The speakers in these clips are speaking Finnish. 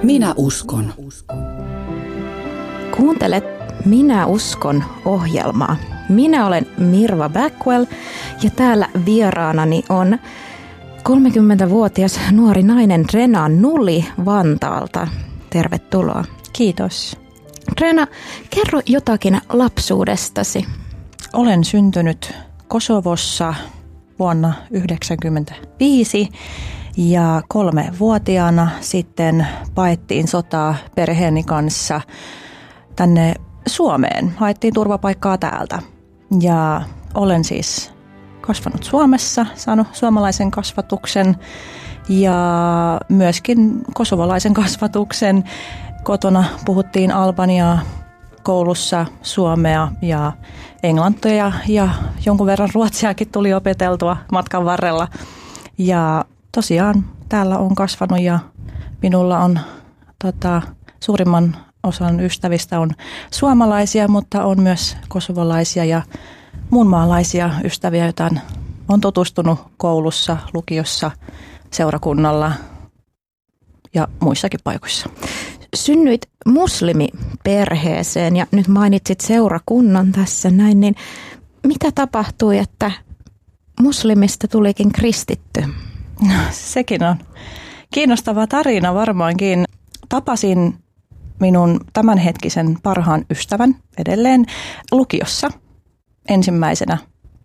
Minä uskon. Kuuntelet Minä uskon -ohjelmaa. Minä olen Mirva Backwell ja täällä vieraanani on 30-vuotias nuori nainen Rena Nuli Vantaalta. Tervetuloa. Kiitos. Rena, kerro jotakin lapsuudestasi. Olen syntynyt Kosovossa vuonna 1995 ja 3-vuotiaana sitten paettiin sotaa perheeni kanssa tänne Suomeen. Haettiin turvapaikkaa täältä ja olen siis kasvanut Suomessa, saanut suomalaisen kasvatuksen ja myöskin kosovolaisen kasvatuksen. Kotona puhuttiin albaniaa, koulussa suomea ja englantia ja jonkun verran ruotsiakin tuli opeteltua matkan varrella. Ja tosiaan täällä on kasvanut ja minulla on suurimman osan ystävistä on suomalaisia, mutta on myös kosovolaisia ja muunmaalaisia ystäviä, joita on tutustunut koulussa, lukiossa, seurakunnalla ja muissakin paikoissa. Synnyit muslimiperheeseen ja nyt mainitsit seurakunnan tässä näin, niin mitä tapahtui, että muslimista tulikin kristitty? No, sekin on kiinnostava tarina varmaankin. Tapasin minun tämänhetkisen parhaan ystävän edelleen lukiossa ensimmäisenä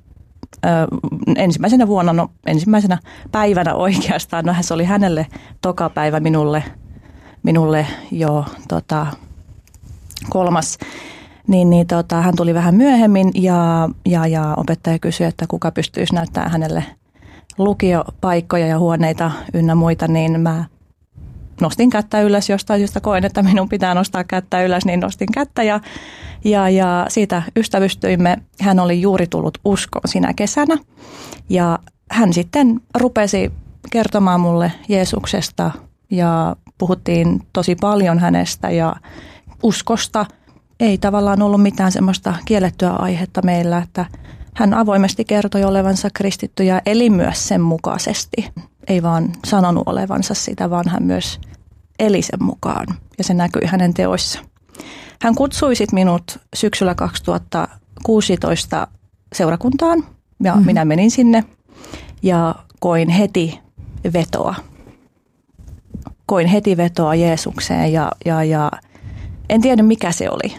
vuonna, ensimmäisenä päivänä oikeastaan. No, se oli hänelle toka päivä, minulle jo kolmas. Hän tuli vähän myöhemmin ja opettaja kysyi, että kuka pystyisi näyttämään hänelle lukiopaikkoja ja huoneita ynnä muita, niin mä nostin kättä ylös jostain syystä, koin, että minun pitää nostaa kättä ylös, niin nostin kättä ja siitä ystävystyimme. Hän oli juuri tullut uskoon sinä kesänä ja hän sitten rupesi kertomaan mulle Jeesuksesta ja puhuttiin tosi paljon hänestä ja uskosta. Ei tavallaan ollut mitään semmoista kiellettyä aihetta meillä, että hän avoimesti kertoi olevansa kristitty ja eli myös sen mukaisesti. Ei vaan sanonut olevansa sitä, vaan hän myös eli sen mukaan ja se näkyi hänen teoissa. Hän kutsui sit minut syksyllä 2016 seurakuntaan ja minä menin sinne ja koin heti vetoa Jeesukseen ja en tiedä mikä se oli.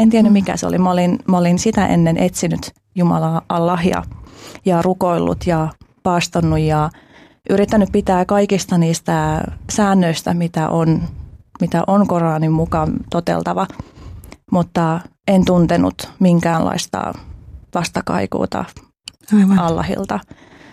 Mä olin sitä ennen etsinyt Jumalaa Allahia ja rukoillut ja paastonnut ja yrittänyt pitää kaikista niistä säännöistä, mitä on Koranin mukaan toteltava, mutta en tuntenut minkäänlaista vastakaikuuta Allahilta.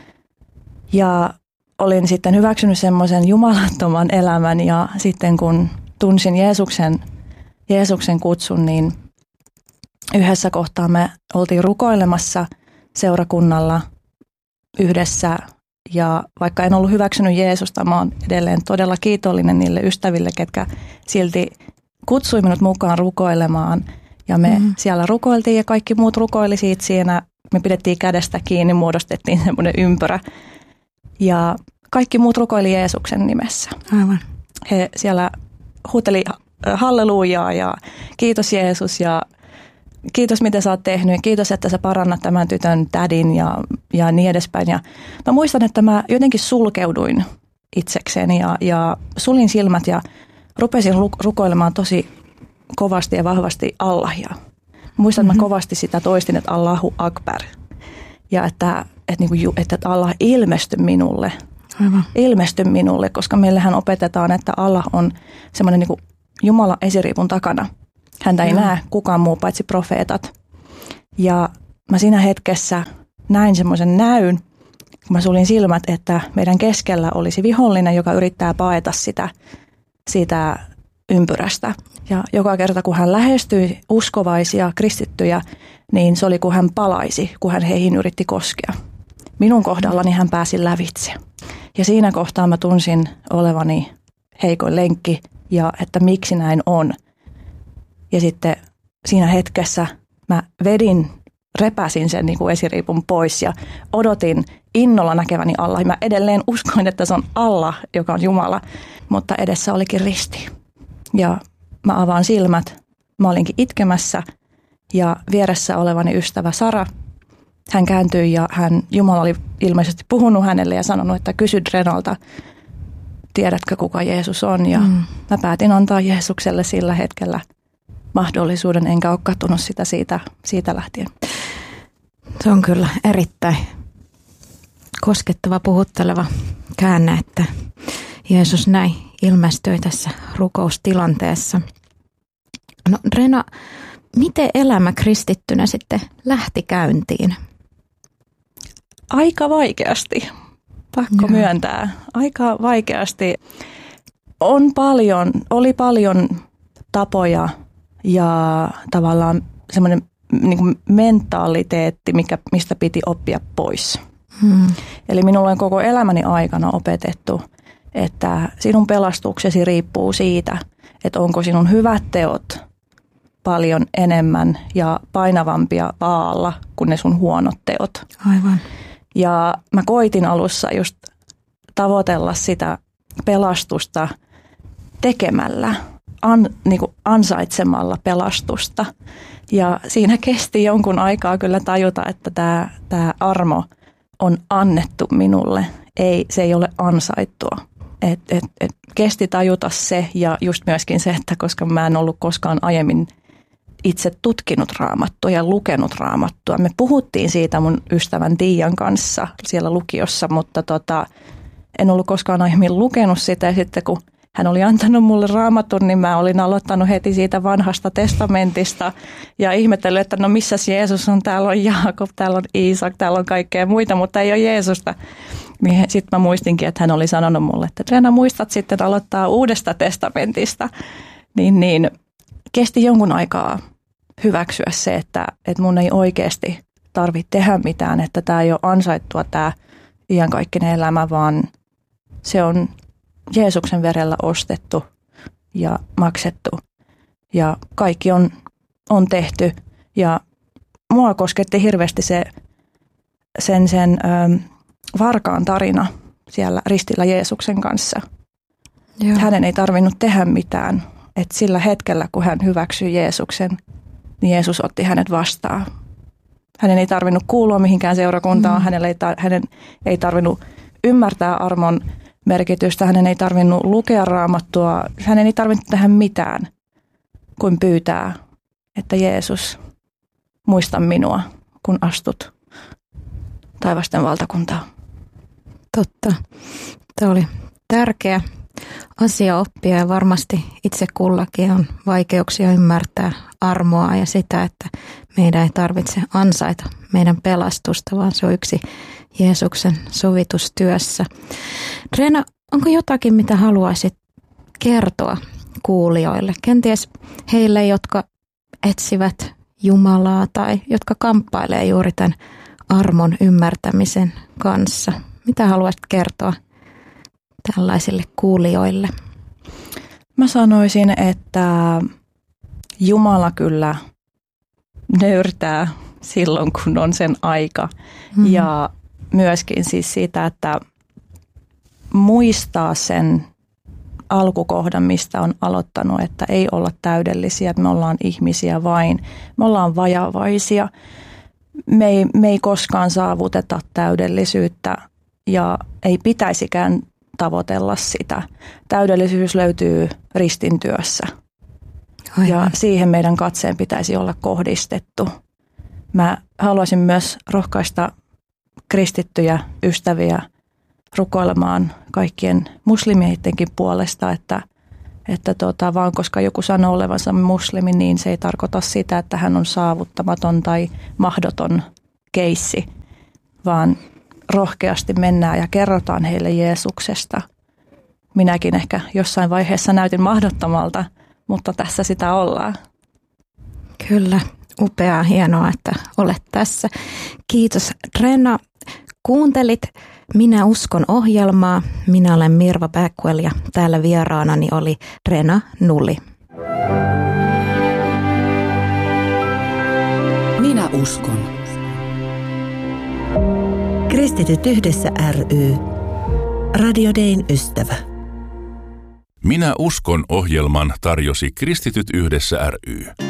Ja olin sitten hyväksynyt semmoisen jumalattoman elämän ja sitten kun tunsin Jeesuksen kutsun, niin yhdessä kohtaa me oltiin rukoilemassa seurakunnalla yhdessä ja vaikka en ollut hyväksynyt Jeesusta, mä oon edelleen todella kiitollinen niille ystäville, ketkä silti kutsui minut mukaan rukoilemaan ja me siellä rukoiltiin ja kaikki muut rukoili siitä siinä. Me pidettiin kädestä kiinni, muodostettiin semmoinen ympyrä ja kaikki muut rukoili Jeesuksen nimessä. Aivan. He siellä huuteli hallelujaa ja kiitos Jeesus ja kiitos mitä sä oot tehnyt. Kiitos, että sä parannat tämän tytön tädin ja niin edespäin. Ja mä muistan, että mä jotenkin sulkeuduin itsekseni ja sulin silmät ja rupesin rukoilemaan tosi kovasti ja vahvasti Allahia. Muistan, että mä kovasti sitä toistin, että Allahu Akbar. Ja että Allah ilmestyi minulle. Aivan. Ilmesty minulle, koska meillähän opetetaan, että Allah on semmoinen niin kuin Jumala esiriipun takana. Häntä ei näe kukaan muu paitsi profeetat. Ja mä siinä hetkessä näin semmoisen näyn, kun mä sulin silmät, että meidän keskellä olisi vihollinen, joka yrittää paeta siitä ympyrästä. Ja joka kerta, kun hän lähestyi uskovaisia kristittyjä, niin se oli, kun hän palaisi, kun hän heihin yritti koskea. Minun kohdallani hän pääsi lävitse. Ja siinä kohtaa mä tunsin olevani heikoin lenkki ja että miksi näin on. Ja sitten siinä hetkessä mä repäsin sen niin kuin esiriipun pois ja odotin innolla näkeväni Allah. Mä edelleen uskoin, että se on Allah, joka on Jumala, mutta edessä olikin risti. Ja mä avaan silmät. Mä olinkin itkemässä ja vieressä olevani ystävä Sara, hän kääntyi ja Jumala oli ilmeisesti puhunut hänelle ja sanonut, että kysy Renalta, tiedätkö kuka Jeesus on? Ja mä päätin antaa Jeesukselle sillä hetkellä mahdollisuuden, enkä ole katsonut sitä siitä lähtien. Se on kyllä erittäin koskettava, puhutteleva käänne, että Jeesus näin ilmestyi tässä rukoustilanteessa. No Rena, miten elämä kristittynä sitten lähti käyntiin? Aika vaikeasti, pakko myöntää. Aika vaikeasti. Oli paljon tapoja ja tavallaan semmoinen niin kuin mentaaliteetti, mistä piti oppia pois. Eli minulla on koko elämäni aikana opetettu, että sinun pelastuksesi riippuu siitä, että onko sinun hyvät teot paljon enemmän ja painavampia vaalla kuin ne sun huonot teot. Aivan. Ja mä koitin alussa just tavoitella sitä pelastusta tekemällä, niin kuin ansaitsemalla pelastusta. Ja siinä kesti jonkun aikaa kyllä tajuta, että tämä armo on annettu minulle, se ei ole ansaittua. Kesti tajuta se ja just myöskin se, että koska mä en ollut koskaan aiemmin itse tutkinut Raamattua ja lukenut Raamattua. Me puhuttiin siitä mun ystävän Tiian kanssa siellä lukiossa, mutta en ollut koskaan aiemmin lukenut sitä. Ja sitten kun hän oli antanut mulle Raamatun, niin mä olin aloittanut heti siitä vanhasta testamentista ja ihmetellyt, että no missäs Jeesus on, täällä on Jaakob, täällä on Iisak, täällä on kaikkea muita, mutta ei ole Jeesusta. Sitten mä muistinkin, että hän oli sanonut mulle, että Reena, muistat sitten aloittaa uudesta testamentista. Niin kesti jonkun aikaa hyväksyä se, että mun ei oikeasti tarvitse tehdä mitään, että tämä ei ole ansaittua tämä iankaikkinen elämä, vaan se on Jeesuksen verellä ostettu ja maksettu ja kaikki on tehty. Ja mua kosketti hirveästi sen varkaan tarina siellä ristillä Jeesuksen kanssa. Joo. Hänen ei tarvinnut tehdä mitään. Että sillä hetkellä, kun hän hyväksyi Jeesuksen, niin Jeesus otti hänet vastaan. Hänen ei tarvinnut kuulua mihinkään seurakuntaan, hänen ei tarvinnut ymmärtää armon merkitystä, hänen ei tarvinnut lukea Raamattua, hänen ei tarvinnut tehdä mitään kuin pyytää, että Jeesus, muista minua, kun astut taivasten valtakuntaan. Totta. Tämä oli tärkeä asia oppia ja varmasti itse kullakin on vaikeuksia ymmärtää armoa ja sitä, että meidän ei tarvitse ansaita meidän pelastusta, vaan se on yksi Jeesuksen sovitustyössä. Reena, onko jotakin, mitä haluaisit kertoa kuulijoille? Kenties heille, jotka etsivät Jumalaa tai jotka kamppailee juuri tämän armon ymmärtämisen kanssa. Mitä haluaisit kertoa tällaisille kuulijoille? Mä sanoisin, että Jumala kyllä nöyrtää silloin, kun on sen aika. Ja myöskin siis siitä, että muistaa sen alkukohdan, mistä on aloittanut, että ei olla täydellisiä, että me ollaan ihmisiä vain. Me ollaan vajavaisia. Me ei koskaan saavuteta täydellisyyttä ja ei pitäisikään tavoitella sitä. Täydellisyys löytyy ristin työssä. Aivan. Ja siihen meidän katseen pitäisi olla kohdistettu. Mä haluaisin myös rohkaista kristittyjä ystäviä rukoilemaan kaikkien muslimieittenkin puolesta, että vaan koska joku sanoo olevansa muslimi, niin se ei tarkoita sitä, että hän on saavuttamaton tai mahdoton keissi, vaan rohkeasti mennään ja kerrotaan heille Jeesuksesta. Minäkin ehkä jossain vaiheessa näytin mahdottomalta, mutta tässä sitä ollaan. Kyllä, upeaa, hienoa, että olet tässä. Kiitos Reena. Kuuntelit Minä uskon -ohjelmaa. Minä olen Mirva Backwell ja täällä vieraanani oli Reena Nuli. Minä uskon. Kristityt yhdessä ry. Radio Dayn ystävä. Minä uskon -ohjelman tarjosi Kristityt yhdessä ry.